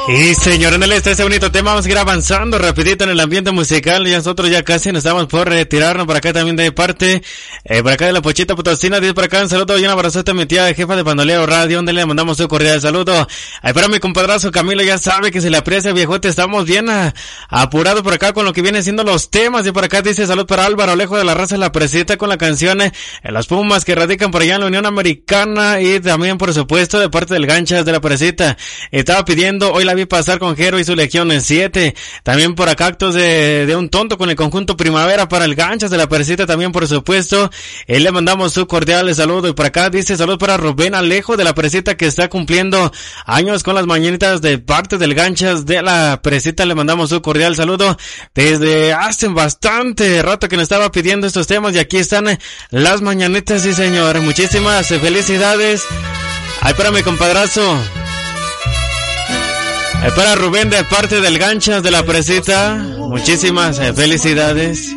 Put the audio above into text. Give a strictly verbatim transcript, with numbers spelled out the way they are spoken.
Y señor, en el este, ese bonito tema, vamos a ir avanzando rapidito en el ambiente musical. Y nosotros ya casi nos estamos por retirarnos. Por acá también de parte, eh, por acá de la Pochita Potosina, dice por acá un saludo y un abrazote a mi tía jefa de Bandolero Radio, donde le mandamos un cordial saludo. Ahí para mi compadrazo Camilo, ya sabe que se le aprecia, viejote, estamos bien a, apurados por acá con lo que viene siendo los temas. Y por acá dice salud para Álvaro Alejo de la Raza La Presita con la canción eh, Las Pumas que radican por allá en la Unión Americana. Y también, por supuesto, de parte del Ganchas de la Presita. Estaba pidiendo, hoy la vi pasar con Jero y su Legión en siete. También por acá actos de, de un tonto con el conjunto Primavera para el Ganchas de la Presita también, por supuesto. Él le mandamos su cordial saludo. Y por acá dice salud para Rubén Alejo de la Presita que está cumpliendo años con las mañanitas de parte del Ganchas de la Presita. Le mandamos su cordial saludo desde hace bastante rato que nos estaba pidiendo estos temas y aquí están las mañanitas, sí señor. Muchísimas felicidades. Ay, para mi compadrazo. Ay, para Rubén de parte del Ganchas de la Presita. Muchísimas felicidades.